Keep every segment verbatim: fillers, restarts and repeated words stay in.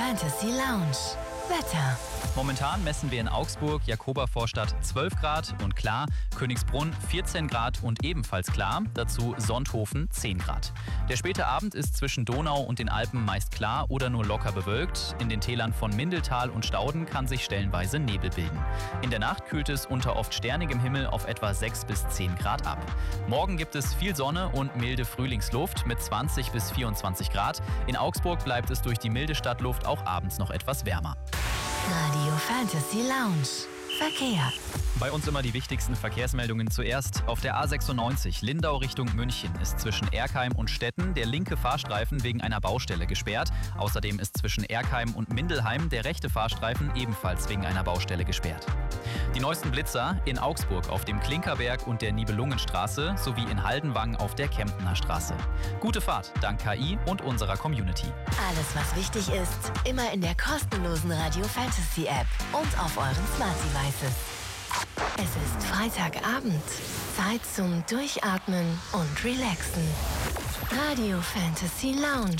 Fantasy Lounge. Wetter. Momentan messen wir in Augsburg, Jakobervorstadt zwölf Grad und klar, Königsbrunn vierzehn Grad und ebenfalls klar, dazu Sonthofen zehn Grad. Der späte Abend ist zwischen Donau und den Alpen meist klar oder nur locker bewölkt. In den Tälern von Mindeltal und Stauden kann sich stellenweise Nebel bilden. In der Nacht kühlt es unter oft sternigem Himmel auf etwa sechs bis zehn Grad ab. Morgen gibt es viel Sonne und milde Frühlingsluft mit zwanzig bis vierundzwanzig Grad. In Augsburg bleibt es durch die milde Stadtluft auch abends noch etwas wärmer. Radio Fantasy Lounge. Verkehr. Bei uns immer die wichtigsten Verkehrsmeldungen zuerst. Auf der A sechsundneunzig Lindau Richtung München ist zwischen Erkheim und Stetten der linke Fahrstreifen wegen einer Baustelle gesperrt. Außerdem ist zwischen Erkheim und Mindelheim der rechte Fahrstreifen ebenfalls wegen einer Baustelle gesperrt. Die neuesten Blitzer in Augsburg auf dem Klinkerberg und der Nibelungenstraße sowie in Haldenwang auf der Kemptener Straße. Gute Fahrt dank K I und unserer Community. Alles, was wichtig ist, immer in der kostenlosen Radio Fantasy App und auf euren Smart Devices. Es ist Freitagabend. Zeit zum Durchatmen und Relaxen. Radio Fantasy Lounge.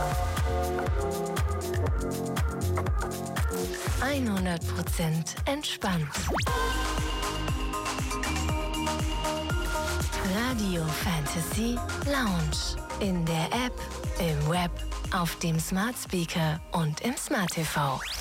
hundert Prozent entspannt. Radio Fantasy Lounge. In der App, im Web, auf dem Smart Speaker und im Smart T V.